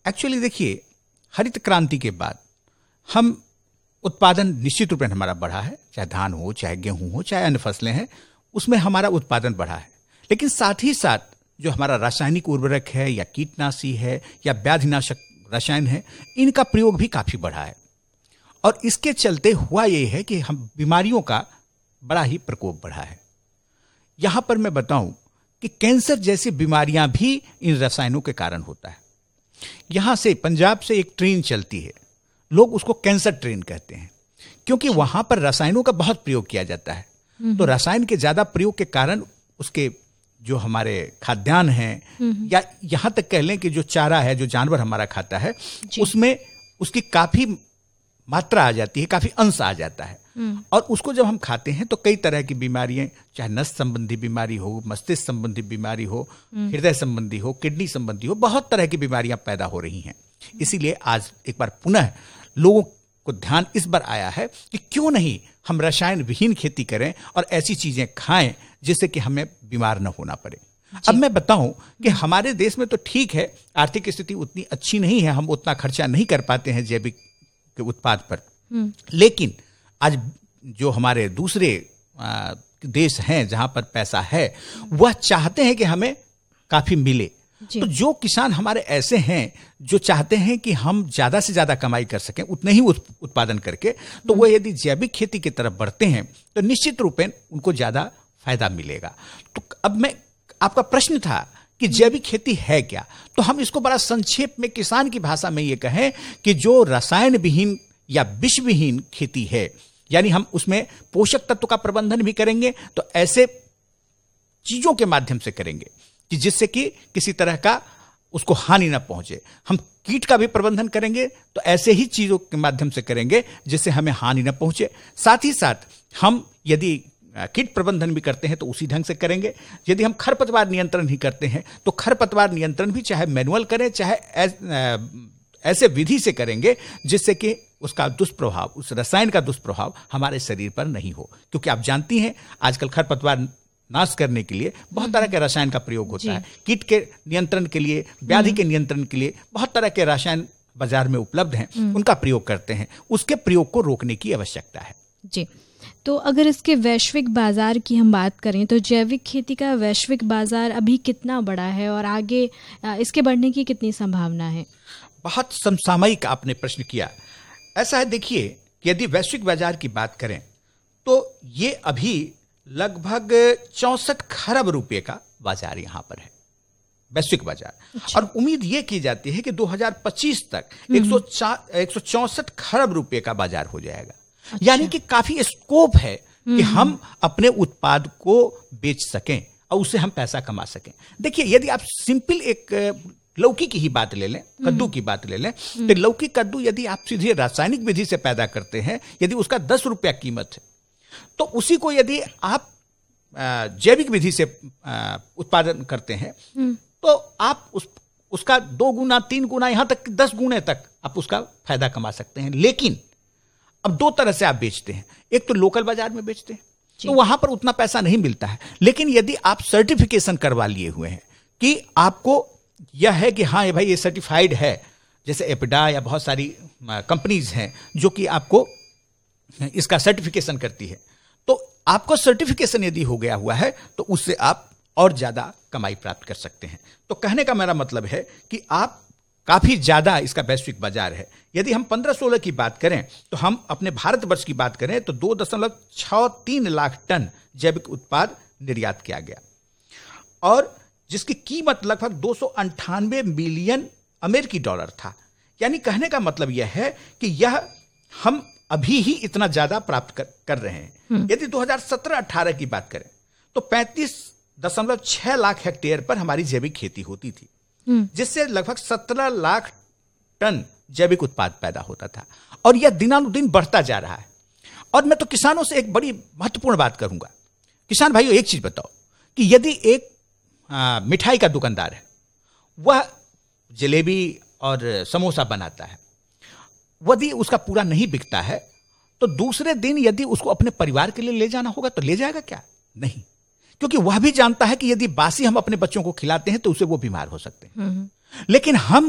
Actually देखिए, हरित क्रांति के बाद हम उत्पादन निश्चित रूप में हमारा बढ़ा है, चाहे धान हो, चाहे गेहूं हो, चाहे अन्य फसलें हैं, उसमें हमारा उत्पादन बढ़ा है। लेकिन साथ ही साथ जो हमारा रासायनिक उर्वरक है या कीटनाशी है या व्याधिनाशक रसायन है, इनका प्रयोग भी काफी बढ़ा है। और इसके चलते हुआ ये है कि हम बीमारियों का बड़ा ही प्रकोप बढ़ा है। यहां पर मैं बताऊं कि कैंसर जैसी बीमारियां भी इन रसायनों के कारण होता है। यहां से पंजाब से एक ट्रेन चलती है, लोग उसको कैंसर ट्रेन कहते हैं, क्योंकि वहां पर रसायनों का बहुत प्रयोग किया जाता है। तो रसायन के ज्यादा प्रयोग के कारण उसके जो हमारे खाद्यान्न हैं, या यहां तक कह लें कि जो चारा है, जो जानवर हमारा खाता है, उसमें उसकी काफी मात्रा आ जाती है, काफी अंश आ जाता है। और उसको जब हम खाते हैं तो कई तरह की बीमारियां, चाहे नस संबंधी बीमारी हो, मस्तिष्क संबंधी बीमारी हो, हृदय संबंधी हो, किडनी संबंधी हो, बहुत तरह की बीमारियां पैदा हो रही हैं। इसीलिए आज एक बार पुनः लोगों को ध्यान इस बार आया है कि क्यों नहीं हम रसायन विहीन खेती करें और ऐसी चीजें खाएं जिससे कि हमें बीमार न होना पड़े। अब मैं बताऊं कि हमारे देश में तो ठीक है, आर्थिक स्थिति उतनी अच्छी नहीं है, हम उतना खर्चा नहीं कर पाते हैं जैविक के उत्पाद पर। लेकिन आज जो हमारे दूसरे देश हैं जहां पर पैसा है, वह चाहते हैं कि हमें काफी मिले। तो जो किसान हमारे ऐसे हैं जो चाहते हैं कि हम ज्यादा से ज्यादा कमाई कर सकें, उतने ही उत्पादन करके, तो वो यदि जैविक खेती की तरफ बढ़ते हैं तो निश्चित रूप में उनको ज्यादा फायदा मिलेगा। तो अब मैं, आपका प्रश्न था कि जैविक खेती है क्या, तो हम इसको बड़ा संक्षेप में किसान की भाषा में ये कहें कि जो रसायन विहीन या विष विहीन खेती है, यानी हम उसमें पोषक तत्व का प्रबंधन भी करेंगे तो ऐसे चीजों के माध्यम से करेंगे कि जिससे कि किसी तरह का उसको हानि ना पहुंचे। हम कीट का भी प्रबंधन करेंगे तो ऐसे ही चीजों के माध्यम से करेंगे जिससे हमें हानि ना पहुंचे। साथ ही साथ हम यदि कीट प्रबंधन भी करते हैं तो उसी ढंग से करेंगे। यदि हम खरपतवार नियंत्रण ही करते हैं तो खरपतवार नियंत्रण भी चाहे मैनुअल करें, चाहे ऐसे विधि से करेंगे जिससे कि उसका दुष्प्रभाव, उस रसायन का दुष्प्रभाव हमारे शरीर पर नहीं हो। क्योंकि आप जानती हैं आजकल खरपतवार नाश करने के लिए बहुत तरह के रसायन का प्रयोग होता है। कीट के नियंत्रण के लिए, व्याधि के नियंत्रण के लिए बहुत तरह के रसायन बाजार में उपलब्ध हैं, उनका प्रयोग करते हैं। उसके प्रयोग को रोकने की आवश्यकता है। जी, तो अगर इसके वैश्विक बाजार की हम बात करें तो जैविक खेती का वैश्विक बाजार अभी कितना बड़ा है और आगे इसके बढ़ने की कितनी संभावना है? बहुत समसामयिक आपने प्रश्न किया। ऐसा है, देखिए कि यदि वैश्विक बाजार की बात करें तो ये अभी लगभग 64 खरब रुपए का बाजार यहां पर है, वैश्विक बाजार। अच्छा। और उम्मीद ये की जाती है कि 2025 तक 164 खरब रुपए का बाजार हो जाएगा। अच्छा। यानी कि काफी स्कोप है कि हम अपने उत्पाद को बेच सकें और उससे हम पैसा कमा सकें। देखिए, यदि आप सिंपल एक लौकी की ही बात ले लें, कद्दू की बात ले लें, तो लौकी कद्दू यदि आप सीधे रासायनिक विधि से पैदा करते हैं, यदि उसका 10 रुपया कीमत है, तो उसी को यदि आप जैविक विधि से उत्पादन करते हैं तो आप उसका 2 गुना 3 गुना यहां तक 10 गुने तक आप उसका फायदा कमा सकते हैं। लेकिन अब 2 तरह से आप बेचते हैं। एक तो लोकल बाजार में बेचते हैं तो वहां पर उतना पैसा नहीं मिलता है। लेकिन यदि आप सर्टिफिकेशन करवा लिए हुए हैं कि आपको यह है कि हाँ ये भाई ये सर्टिफाइड है, जैसे एपिडा या बहुत सारी कंपनीज हैं जो कि आपको इसका सर्टिफिकेशन करती है, तो आपको सर्टिफिकेशन यदि हो गया हुआ है तो उससे आप और ज्यादा कमाई प्राप्त कर सकते हैं। तो कहने का मेरा मतलब है कि आप काफी ज्यादा इसका वैश्विक बाजार है। यदि हम 15-16 की बात करें तो हम अपने भारतवर्ष की बात करें तो 2.63 लाख टन जैविक उत्पाद निर्यात किया गया और जिसकी कीमत लगभग 298 मिलियन अमेरिकी डॉलर था। यानी कहने का मतलब यह है कि यह हम अभी ही इतना ज्यादा प्राप्त कर रहे हैं। यदि 2017-18 की बात करें तो 35.6 लाख हेक्टेयर पर हमारी जैविक खेती होती थी, जिससे लगभग 17 लाख टन जैविक उत्पाद पैदा होता था और यह दिनानुदिन बढ़ता जा रहा है। और मैं तो किसानों से एक बड़ी महत्वपूर्ण बात करूंगा। किसान भाइयों, एक चीज बताओ कि यदि एक मिठाई का दुकानदार है, वह जलेबी और समोसा बनाता है, यदि उसका पूरा नहीं बिकता है तो दूसरे दिन यदि उसको अपने परिवार के लिए ले जाना होगा तो ले जाएगा क्या? नहीं, क्योंकि वह भी जानता है कि यदि बासी हम अपने बच्चों को खिलाते हैं तो उसे वो बीमार हो सकते हैं। लेकिन हम